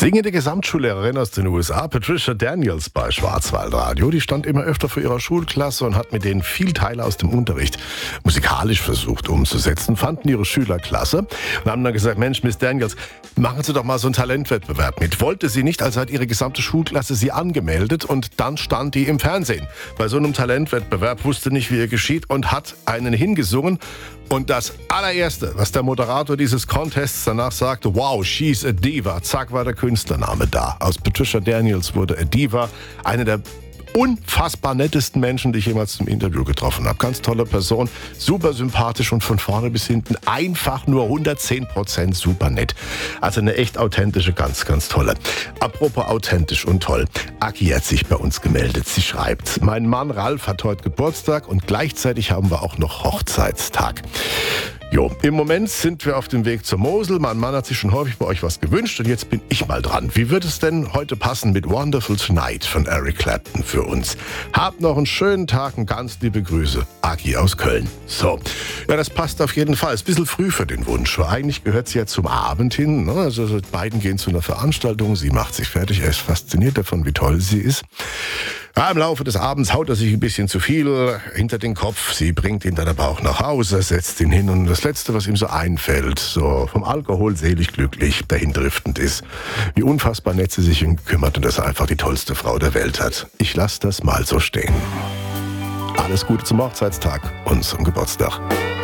Singende Gesamtschullehrerin aus den USA, Patricia Daniels bei Schwarzwaldradio, die stand immer öfter vor ihrer Schulklasse und hat mit denen viel Teile aus dem Unterricht musikalisch versucht umzusetzen, fanden ihre Schüler klasse und haben dann gesagt, Mensch, Miss Daniels, machen Sie doch mal so einen Talentwettbewerb mit. Wollte sie nicht, also hat ihre gesamte Schulklasse sie angemeldet und dann stand die im Fernsehen. Bei so einem Talentwettbewerb wusste nicht, wie er geschieht und hat einen hingesungen. Und das allererste, was der Moderator dieses Contests danach sagte, wow, she's a diva, zack, war der Künstlername da. Aus Patricia Daniels wurde a diva, eine der unfassbar nettesten Menschen, die ich jemals zum Interview getroffen habe. Ganz tolle Person, super sympathisch und von vorne bis hinten einfach nur 110% super nett. Also eine echt authentische, ganz, ganz tolle. Apropos authentisch und toll. Aki hat sich bei uns gemeldet. Sie schreibt, mein Mann Ralf hat heute Geburtstag und gleichzeitig haben wir auch noch Hochzeitstag. Jo, im Moment sind wir auf dem Weg zur Mosel. Mein Mann hat sich schon häufig bei euch was gewünscht und jetzt bin ich mal dran. Wie wird es denn heute passen mit Wonderful Tonight von Eric Clapton für uns? Habt noch einen schönen Tag und ganz liebe Grüße. Aki aus Köln. So, ja, das passt auf jeden Fall. Ist ein bisschen früh für den Wunsch. Eigentlich gehört sie ja zum Abend hin. Ne? Also die beiden gehen zu einer Veranstaltung. Sie macht sich fertig. Er ist fasziniert davon, wie toll sie ist. Ja, im Laufe des Abends haut er sich ein bisschen zu viel hinter den Kopf. Sie bringt ihn dann aber auch nach Hause, setzt ihn hin und das Letzte, was ihm so einfällt, so vom Alkohol selig glücklich dahindriftend ist, wie unfassbar nett sie sich um ihn kümmert und dass er einfach die tollste Frau der Welt hat. Ich lasse das mal so stehen. Alles Gute zum Hochzeitstag und zum Geburtstag.